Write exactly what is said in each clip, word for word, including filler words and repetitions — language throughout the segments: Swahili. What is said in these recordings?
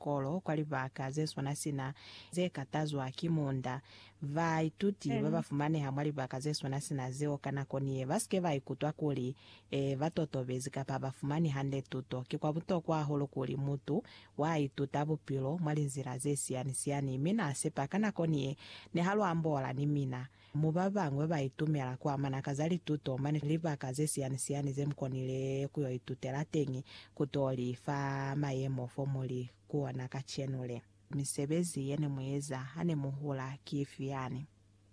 skolo kwali vakazi eswana sina zekatazwa kimunda vai tuti Mm. vavafumane hamwali vakazi eswana sina zeo kana koniye vaske vaikutwa kuli e, vatoto vezika pa vafumani hande tuto kikwa buto kwa holo kuli mutu waituta vupilo mwali nzira zesiyani siyani mina asepa kana koniye ne halo ambola ni mina mubabangwe baitumela kwa mana kazali tuto mani liba kaze siyani siyani zemkonile kuyo itutela tengi kutoli fa mayemo fomuli kuona kachenule misebezi yene mweza hane muhula kifiyani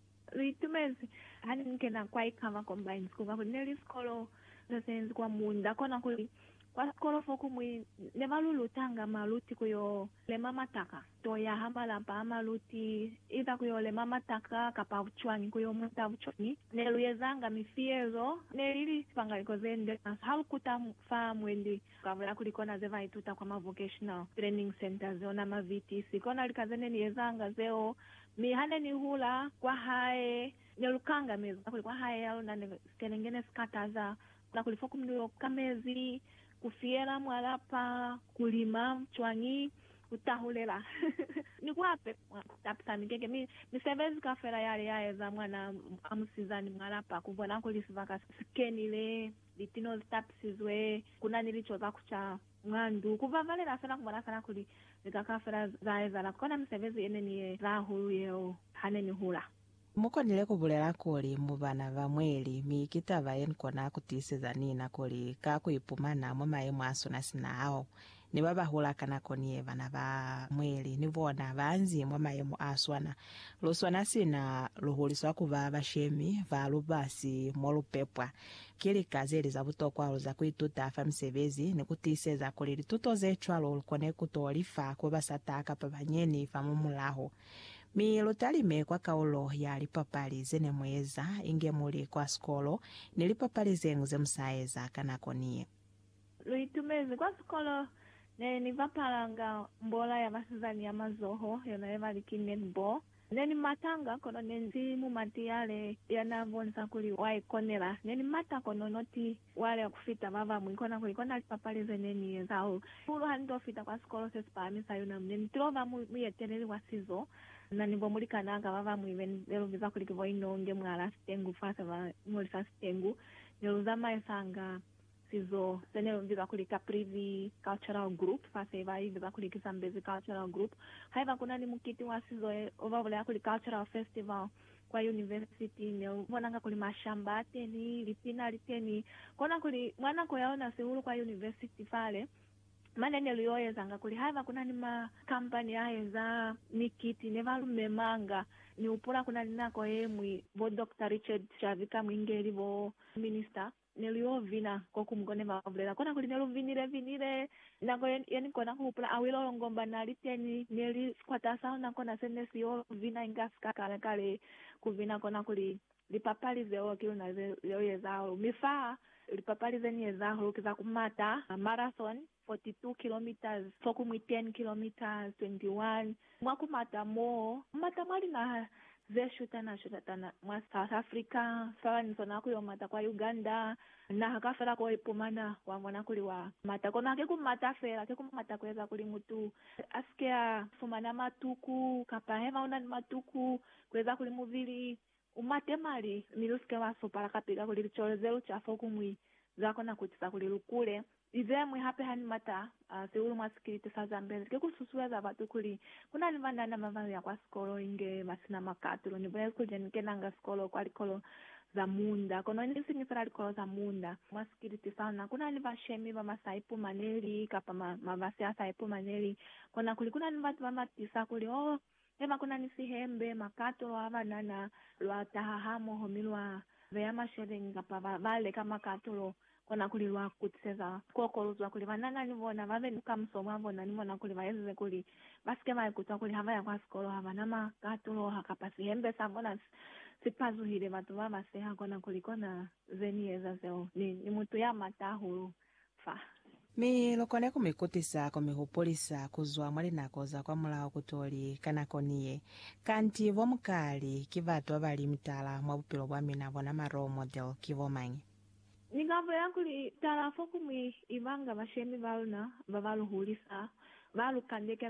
Ritumezi hani nkena kwa ikama combine school kwa neli skolo zasenzi kwa munda kona kuli kwa skolo foku mwi ne malulu tanga maluti kuyo le mama taka to ya hamba la pa maluti ida kuyo le mama taka kapa uchwangi kuyo muta uchwangi ne luyezanga mifiezo ne lili panga ikozende halu kuta fa mweli kavula kulikona zeva ituta kwa ma vocational training centers ona ma V T C kona likazene ni yezanga zeo mi hane ni hula kwa hae nyelukanga mezo kwa hae yalo na kenengene skataza na kulifoku mnyo kamezi kufiera mwalapa kulima chwangi utahulela ni kwape tapsa mikeke mi misevezi kafera yale yae za mwana amusizani mwalapa kubona kulisivaka skenile litino tapsizwe kuna nilichoza kucha mwandu kuvavalera sana kumana sana kuli nikakafera zae za la kona misevezi ene ni rahulu yeo hane ni hula muko nile kubulela kuli mubana va mweli mikita vayen kona kutiseza nina kuli kakuipumana mwamaye mwaso na sinao ni baba hula kana koniye vana va mweli ni vona vanzi mwamaye muaswana luswana sina luhuliswa kuva vashemi va lubasi molupepwa kili kazeli za butokwa za kuituta fa msevezi ni kutiseza kuli lituto zechwalo lukone kutolifa kuba sataka pa banyeni fa mumulaho mi lutalime kwa kaulo ya lipapali zene mweza inge muli kwa skolo ni lipapali zengu zemsaeza kana koniye luitumezi kwa skolo ne ni vapalanga mbola ya vasizani ya mazoho yana eva likinetbo neni matanga kono nenzi mu matiale yanavonsa kuli waikonela neni mata kono noti wale wakufita vava mwikona kulikona lipapali zeneni zao ulu hando fita kwa skolo sespami sayuna neni trova muyeteleli wasizo na nivo mulikananga vava mwiven lelo viza kulikivo inonge mwala stengu fasa va mwolisa stengu neluzama esanga sizo sene viza kulika privi cultural group fasa vai viza kulika sambezi cultural group haiva kuna ni mukiti wa sizo ova vole kuli cultural festival kwa university ne vonanga kuli mashamba teni lipina liteni kona kuli mwana ko yaona seulu kwa university fale manene liyoyezanga kuli haiva kuna ni ma company ayeza mikiti ne valumemanga ni upura kuna ninako yemwi vo Doctor Richard Chavika mwingeli vo minister neliyo vina koku mgone mavlela kona kuli nelu vinire vinire nako yani kona kupula awilo ngomba naliteni neli kwata sauna kona senesi yo vina ingaska kale kale kuvina kona kuli lipapali zeo kilo na zeo yezao mifaa lipapali zeni yezao kiza kumata marathon forty-two kilometers foku mwi ten kilometers twenty-one mwakumata mo mata mali na zeshuta na shutatana mwa South Africa sawa nisona kuyo mata kwa Uganda na hakafera kwa ipumana kwa mwana kuli wa mata kona ke kumata fera ke kumata kweza kuli mutu askia fumana matuku kapahema una matuku kweza kuli muvili umate mali miluske waso para kapiga kuli lichorezelo cha foku mwi zako na kutisa kuli lukule izemwe hape hani mata uh, seulu masikirite sazambele ke kususuweza batu kuli kuna nivanda na mavali ya kwa skolo inge masina makatulo nivaya kuje nikenanga skolo kwa likolo za munda kono nisi nifera likolo za munda masikirite sana kuna niva shemi va masaipu maneli kapa ma, mavasi ya saipu maneli kona kuli kuna nivatu va matisa kuli oh ema kuna nisi hembe makatulo hava nana lwa tahahamo homilwa veya mashere kapa vale kama katulo kona kuli lwa kutseza kokoluzwa kuli vanana nivona vave nukamsomo avona nivona kuli vaezeze kuli basike vaekutwa kuli hava ya kwa skolo hava nama katulo hakapasi hembe savona sipazuhile vatu vavaseha kona kuli kona zenieza zeo ni, ni mutu ya matahulu fa mi lokone kumikutisa kumihupulisa kuzwa mwali nakoza kwa mulawo kutoli kana koniye kanti vomukali kivatu avali mitala mwa bupilo bwa mina bona ma role model kivomanyi ningavo yakuli tala foku mwi ivanga vashemi valuna vavaluhulisa valukandeke